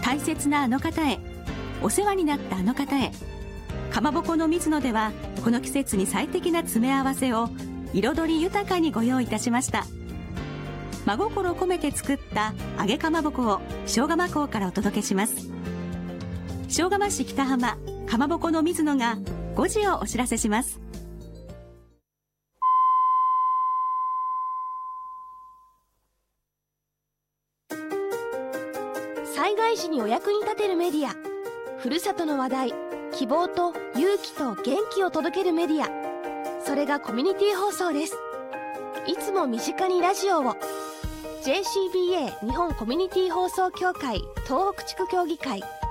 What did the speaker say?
大切なあの方へ、お世話になったあの方へ。かまぼこの水野では、この季節に最適な詰め合わせを彩り豊かにご用意いたしました。真心込めて作った揚げかまぼこを塩釜港からお届けします。塩釜市北浜かまぼこの水野が5時をお知らせします。 災害時にお役に立てるメディア、ふるさとの話題、希望と勇気と元気を届けるメディア、それがコミュニティ放送です。いつも身近にラジオを。 JCBA 日本コミュニティ放送協会東北地区協議会